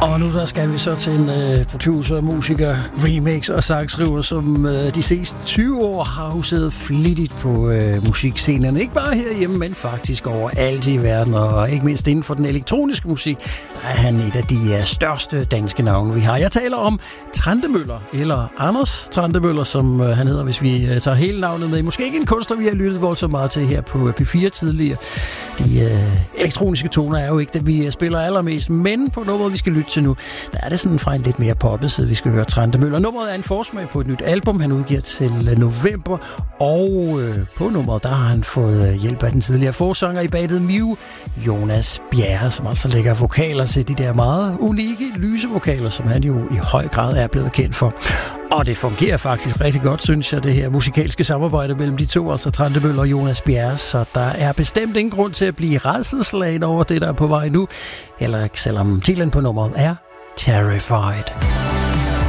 Og nu der skal vi så til en producer, musiker, remix og sangskriver, som de seneste 20 år har huset flittigt på musikscenen. Ikke bare herhjemme, men faktisk overalt i verden, og ikke mindst inden for den elektroniske musik, der er han et af de største danske navne, vi har. Jeg taler om Trentemøller, eller Anders Trentemøller, som han hedder, hvis vi tager hele navnet med. Måske ikke en kunstner, vi har lyttet voldsomt meget til her på P4 tidligere. De elektroniske toner er jo ikke det, vi spiller allermest, men på nummeret, vi skal lytte til nu, der er det sådan fra en lidt mere poppet side, vi skal høre Trentemøller. Nummeret er en forsmag på et nyt album, han udgiver til november, og på nummeret, der har han fået hjælp af den tidligere forsanger i bandet Mew, Jonas Bjerre, som altså lægger vokaler til de der meget unikke lysevokaler, som han jo i høj grad er blevet kendt for. Og det fungerer faktisk rigtig godt, synes jeg, det her musikalske samarbejde mellem de to, altså Trentemøller og Jonas Bjerre, så der er bestemt ingen grund til at blive rædselsslagen over det, der er på vej nu, eller selvom titlen på nummeret er Terrified.